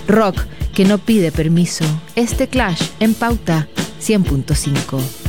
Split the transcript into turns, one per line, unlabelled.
Rock que no pide permiso. Este Clash en Pauta 100.5.